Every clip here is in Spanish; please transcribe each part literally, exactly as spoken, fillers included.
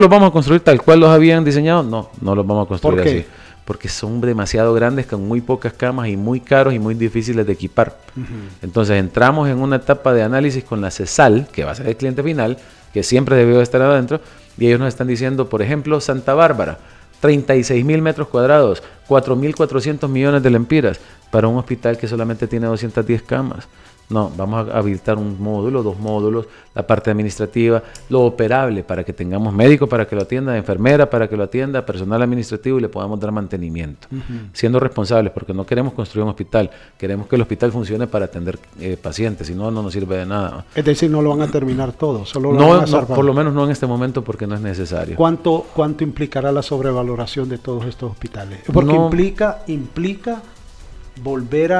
¿Los vamos a construir tal cual los habían diseñado? No, no los vamos a construir ¿Por qué? así. Porque son demasiado grandes, con muy pocas camas y muy caros y muy difíciles de equipar. Uh-huh. Entonces entramos en una etapa de análisis con la CESAL, que va a ser el cliente final, que siempre debió estar adentro, y ellos nos están diciendo, por ejemplo, Santa Bárbara, treinta y seis mil metros cuadrados, cuatro mil cuatrocientos millones de lempiras, para un hospital que solamente tiene doscientas diez camas. No, vamos a habilitar un módulo, dos módulos, la parte administrativa, lo operable para que tengamos médico para que lo atienda, enfermera para que lo atienda, personal administrativo y le podamos dar mantenimiento, uh-huh. siendo responsables, porque no queremos construir un hospital, queremos que el hospital funcione para atender eh, pacientes, si no, no nos sirve de nada. Es decir, no lo van a terminar todo, solo lo no, van a hacer. No, por lo menos no en este momento porque no es necesario. ¿Cuánto, cuánto implicará la sobrevaloración de todos estos hospitales? Porque no, implica, implica volver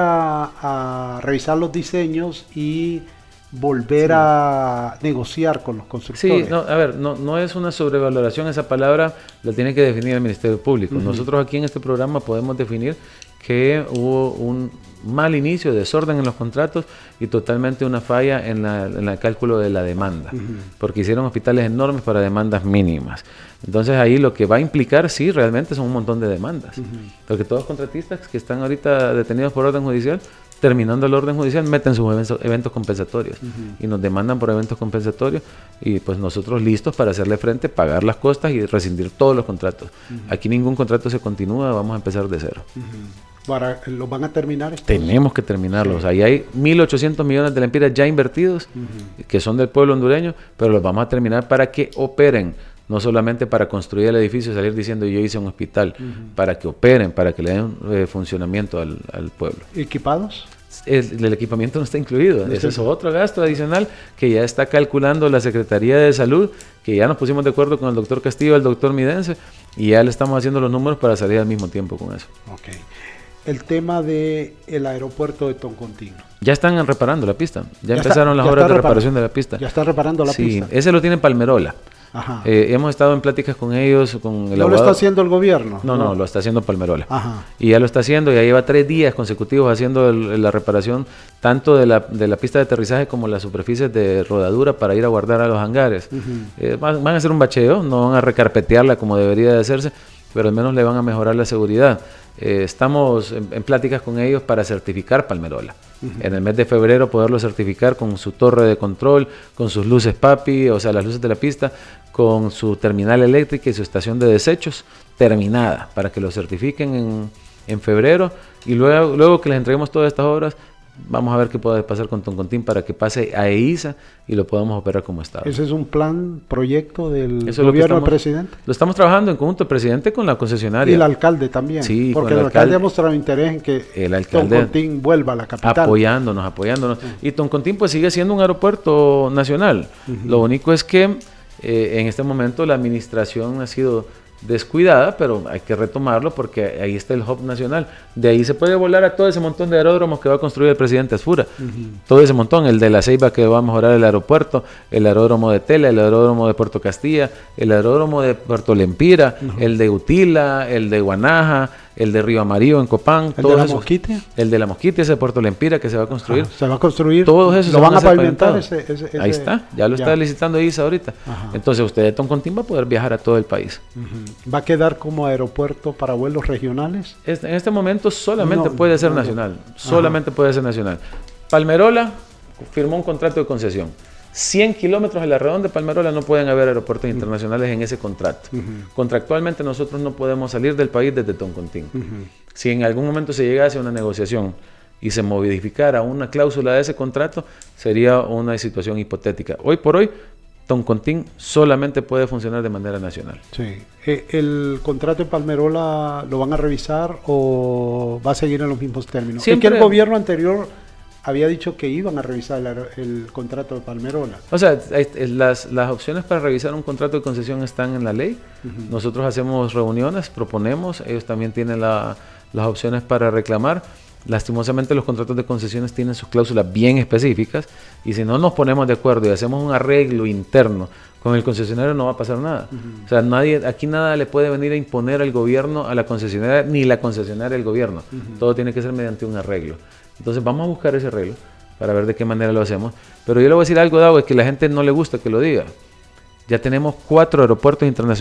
a, a revisar los diseños y volver sí. a negociar con los constructores. Sí, no, a ver, no, no es una sobrevaloración, esa palabra la tiene que definir el Ministerio Público. Uh-huh. Nosotros aquí en este programa podemos definir que hubo un mal inicio, desorden en los contratos y totalmente una falla en, la, en el cálculo de la demanda, uh-huh. porque hicieron hospitales enormes para demandas mínimas. Entonces ahí lo que va a implicar, sí, realmente son un montón de demandas, uh-huh. porque todos los contratistas que están ahorita detenidos por orden judicial, terminando el orden judicial, meten sus eventos, eventos compensatorios uh-huh. y nos demandan por eventos compensatorios y pues nosotros listos para hacerle frente, pagar las costas y rescindir todos los contratos. Uh-huh. Aquí ningún contrato se continúa, vamos a empezar de cero. Uh-huh. Para, ¿los van a terminar estos? Tenemos que terminarlos. Sí. Ahí hay mil ochocientos millones de lempiras ya invertidos, uh-huh. que son del pueblo hondureño, pero los vamos a terminar para que operen. No solamente para construir el edificio y salir diciendo yo hice un hospital, uh-huh. para que operen, para que le den eh, funcionamiento al, al pueblo. ¿Equipados? El, el equipamiento no está incluido, ese es otro gasto adicional que ya está calculando la Secretaría de Salud, que ya nos pusimos de acuerdo con el doctor Castillo, el doctor Midense, y ya le estamos haciendo los números para salir al mismo tiempo con eso. Ok. El tema del aeropuerto de Toncontín. Ya están reparando la pista, ya, ya empezaron está, las ya obras de reparación de la pista. Ya está reparando la sí, pista. Sí, ese lo tiene Palmerola. Ajá. Eh, hemos estado en pláticas con ellos, con el ¿No abogado. lo está haciendo el gobierno? No, no, no, lo está haciendo Palmerola. Ajá. Y ya lo está haciendo, ya lleva tres días consecutivos haciendo el, la reparación tanto de la, de la pista de aterrizaje como las superficies de rodadura para ir a guardar a los hangares. Uh-huh. eh, van, van a hacer un bacheo, no van a recarpetearla como debería de hacerse, pero al menos le van a mejorar la seguridad. Eh, estamos en, en pláticas con ellos para certificar Palmerola. Uh-huh. En el mes de febrero poderlo certificar con su torre de control, con sus luces papi, o sea, las luces de la pista, con su terminal eléctrica y su estación de desechos terminada, para que lo certifiquen en, en febrero y luego, luego que les entreguemos todas estas obras, vamos a ver qué puede pasar con Toncontín para que pase a EISA y lo podamos operar como Estado. ¿Ese es un plan, proyecto del Eso gobierno del presidente? Lo estamos trabajando en conjunto el presidente con la concesionaria. Y el alcalde también. Sí, porque el, el alcalde, alcalde ha mostrado interés en que el alcalde Toncontín vuelva a la capital. Apoyándonos, apoyándonos. Uh-huh. Y Toncontín pues sigue siendo un aeropuerto nacional. Uh-huh. Lo único es que eh, en este momento la administración ha sido descuidada, pero hay que retomarlo porque ahí está el hub nacional. De ahí se puede volar a todo ese montón de aeródromos que va a construir el presidente Asfura. Uh-huh. Todo ese montón, el de La Ceiba que va a mejorar el aeropuerto, el aeródromo de Tela, el aeródromo de Puerto Castilla, el aeródromo de Puerto Lempira, uh-huh. el de Utila, el de Guanaja, el de Río Amarillo en Copán. ¿El de la Mosquite? El de la Mosquite, ese de Puerto Lempira que se va a construir. Ah, se va a construir. Todos esos lo van a pavimentar. Ese, ese, ese, ahí está, ya lo ya. está licitando ISA ahorita. Ajá. Entonces usted de Toncontín va a poder viajar a todo el país. Uh-huh. ¿Va a quedar como aeropuerto para vuelos regionales? Este, en este momento solamente no, puede ser no, nacional. No. Solamente Ajá. puede ser nacional. Palmerola firmó un contrato de concesión. cien kilómetros en la redonda de Palmerola no pueden haber aeropuertos uh-huh. internacionales en ese contrato. Uh-huh. Contractualmente nosotros no podemos salir del país desde Toncontín. Uh-huh. Si en algún momento se llegase a una negociación y se modificara una cláusula de ese contrato, sería una situación hipotética. Hoy por hoy, Toncontín solamente puede funcionar de manera nacional. Sí. ¿El contrato de Palmerola lo van a revisar o va a seguir en los mismos términos? Siempre, es que el gobierno anterior había dicho que iban a revisar el, el contrato de Palmerola. O sea, las, las opciones para revisar un contrato de concesión están en la ley. Uh-huh. Nosotros hacemos reuniones, proponemos, ellos también tienen la, las opciones para reclamar. Lastimosamente los contratos de concesiones tienen sus cláusulas bien específicas y si no nos ponemos de acuerdo y hacemos un arreglo interno con el concesionario no va a pasar nada. Uh-huh. O sea, nadie, aquí nada le puede venir a imponer al gobierno, a la concesionaria, ni la concesionaria al gobierno. Uh-huh. Todo tiene que ser mediante un arreglo. Entonces vamos a buscar ese arreglo para ver de qué manera lo hacemos. Pero yo le voy a decir algo, Dago, es que a la gente no le gusta que lo diga. Ya tenemos cuatro aeropuertos internacionales